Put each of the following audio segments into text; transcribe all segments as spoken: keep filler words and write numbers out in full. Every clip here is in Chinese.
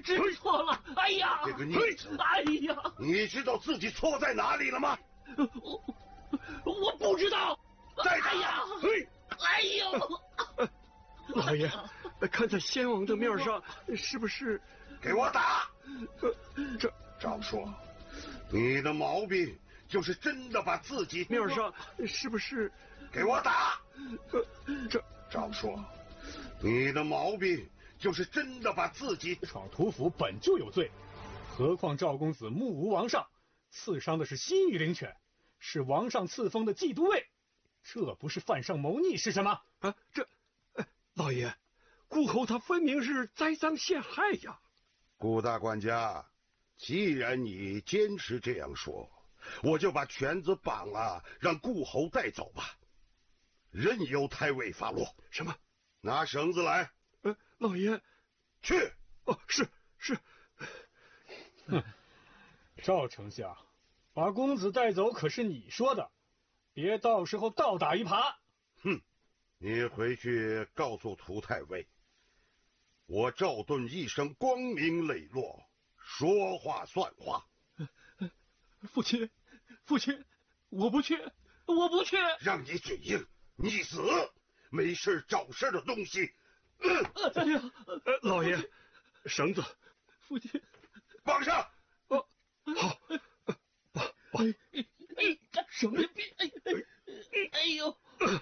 知错了。哎呀， 这个逆子！ 哎呀， 你知道自己错在哪里了吗？ 我我不知道。 再打！ 哎呀， 嘿， 哎呦！ 老爷，看在先王的面上，是不是？ 给我打！ 这赵硕，你的毛病就是真的把自己面上是不是？ 给我打！ 这赵硕，你的毛病就是真的把自己闯屠府本就有罪，何况赵公子目无王上，刺伤的是西域灵犬，是王上赐封的骑都尉，这不是犯上谋逆是什么？ 啊，这，哎，老爷，顾侯他分明是栽赃陷害呀！ 顾大管家，既然你坚持这样说，我就把犬子绑了，让顾侯带走吧，任由太尉发落。 什么？ 拿绳子来。 呃，老爷， 去。 哦，是是。 哼，赵丞相，把公子带走可是你说的，别到时候倒打一耙。 哼，你回去告诉涂太尉，我赵盾一生光明磊落，说话算话。 父亲，父亲，我不去，我不去。 让你嘴硬，你死！没事找事的东西。 呃、哎呀， 呃，老爷，绳子。 父亲， 绑上。 哦，好。绑绑。 哎哎，什么病？哎哎哎呦！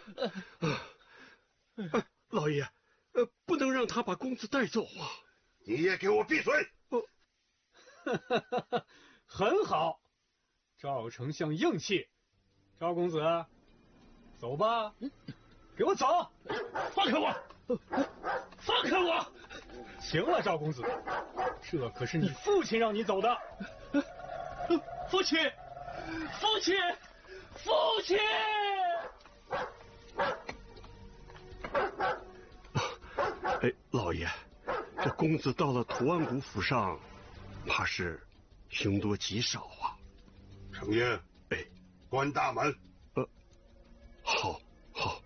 呃，老爷，呃，不能让他把公子带走啊！ 你也给我闭嘴！ 哦， 很好，赵丞相硬气。赵公子，走吧，给我走！ 放开我！放开我！ 行了，赵公子，这可是你父亲让你走的。 父亲，父亲，父亲！ 哎，老爷，这公子到了图安谷府上，怕是凶多吉少啊。 程英， 哎， 关大门。 呃，好，好。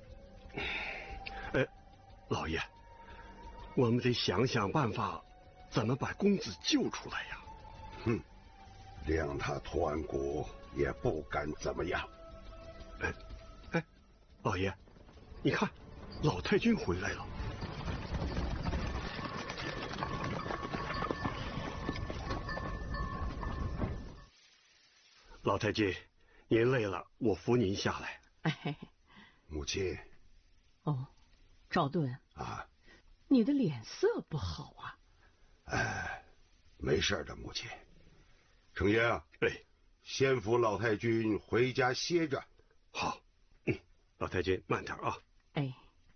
哎，老爷，我们得想想办法，怎么把公子救出来呀？ 哼，谅他图安谷也不敢怎么样。 哎，哎，老爷，你看，老太君回来了。老太君，您累了，我扶您下来。 哎， 母亲。 哦，赵盾啊， 你的脸色不好啊。 哎，没事的，母亲。程英， 哎， 先扶老太君回家歇着。 好，嗯，老太君慢点啊。 哎，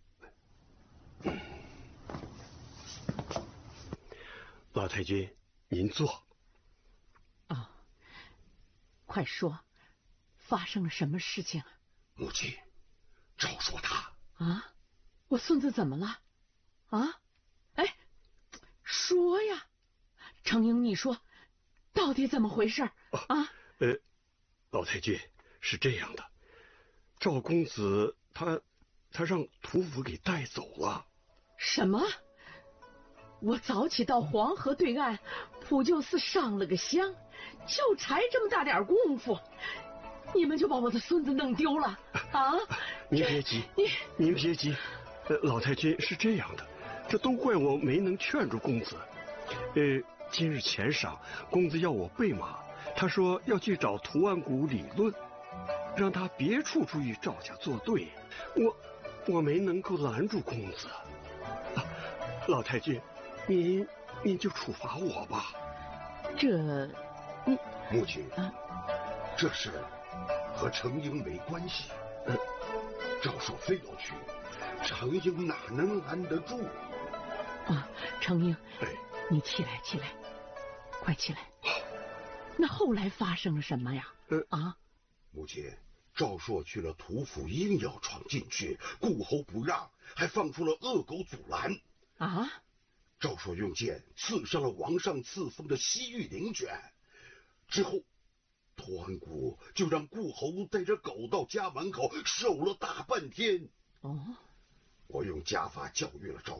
老太君，您坐。 啊。快说，发生了什么事情啊？ 母亲，赵硕他啊，我孙子怎么了？啊，哎，说呀，程英，你说到底怎么回事啊？ 呃，老太君是这样的，赵公子他他让屠府给带走了。 什么？我早起到黄河对岸普救寺上了个香，就差这么大点功夫，你们就把我的孙子弄丢了啊！ 您别急， 你您别急，呃，老太君是这样的，这都怪我没能劝住公子。呃，今日前晌，公子要我备马，他说要去找图安谷理论，让他别处处与赵家作对，我我没能够拦住公子。啊，老太君，您您就处罚我吧。 这，你母亲， 啊， 这事和程英没关系。 呃， 赵硕非要去，程英哪能拦得住？ 啊，程英， 哎， 你起来，起来，快起来。那后来发生了什么呀？ 呃啊， 母亲，赵硕去了屠府，硬要闯进去，顾侯不让，还放出了恶狗阻拦。 啊！ 赵硕用剑刺伤了王上赐封的西域灵犬，之后图安谷就让顾侯带着狗到家门口守了大半天。 哦， 我用家法教育了赵